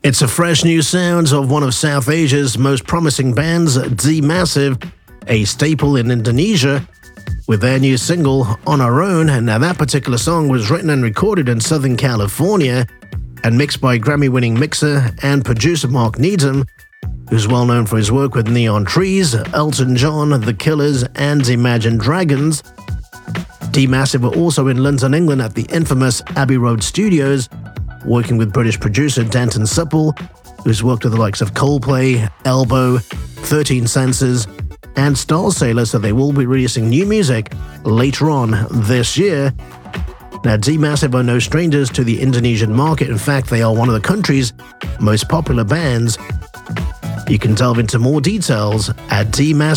It's a fresh new sound of one of South Asia's most promising bands, D Massive, a staple in Indonesia, with their new single, On Our Own. And now that particular song was written and recorded in Southern California and mixed by Grammy-winning mixer and producer Mark Needham, who's well known for his work with Neon Trees, Elton John, The Killers, and Imagine Dragons. D Massive were also in London, England at the infamous Abbey Road Studios, working with British producer Denton Supple, who's worked with the likes of Coldplay, Elbow, 13 Senses, and Starsailor, so they will be releasing new music later on this year. Now, D Massive are no strangers to the Indonesian market. In fact, they are one of the country's most popular bands. You can delve into more details at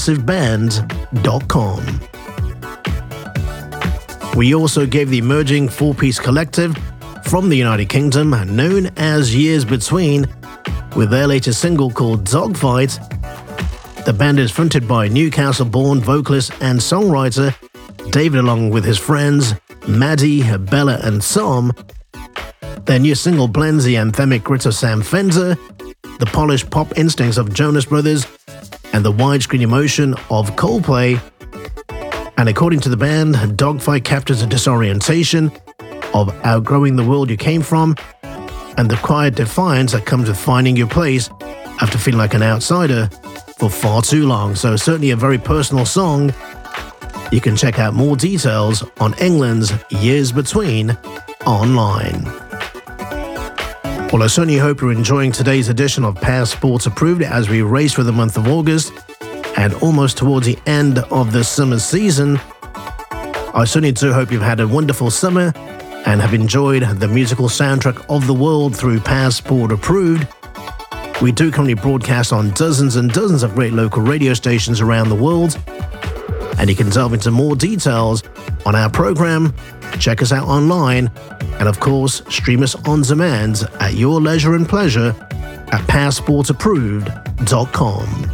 dmassiveband.com. We also gave the emerging four-piece collective from the United Kingdom, known as Years Between, with their latest single called Dogfight. The band is fronted by Newcastle-born vocalist and songwriter David, along with his friends Maddie, Bella, and Sam. Their new single blends the anthemic grit of Sam Fender, the polished pop instincts of Jonas Brothers, and the widescreen emotion of Coldplay. And according to the band, Dogfight captures the disorientation of outgrowing the world you came from and the quiet defiance that comes with finding your place after feeling like an outsider for far too long. So certainly a very personal song. You can check out more details on England's Years Between online. Well, I certainly hope you're enjoying today's edition of Passport Approved as we race for the month of August and almost towards the end of the summer season. I certainly do hope you've had a wonderful summer and have enjoyed the musical soundtrack of the world through Passport Approved. We do currently broadcast on dozens and dozens of great local radio stations around the world, and you can delve into more details on our program, check us out online, and of course, stream us on demand at your leisure and pleasure at passportapproved.com.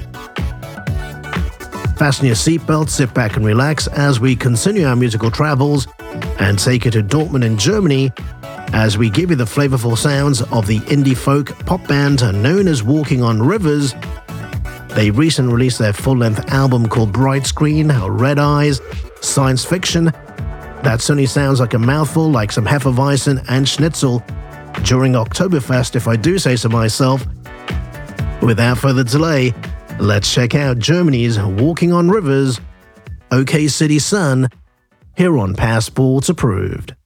Fasten your seatbelt, sit back and relax as we continue our musical travels and take you to Dortmund in Germany as we give you the flavorful sounds of the indie folk pop band known as Walking on Rivers. They recently released their full-length album called Bright Screen, Red Eyes, Science Fiction. That certainly sounds like a mouthful, like some Hefeweizen and Schnitzel during Oktoberfest, if I do say so myself. Without further delay, let's check out Germany's Walking on Rivers, OK City Sun, here on Passport Approved.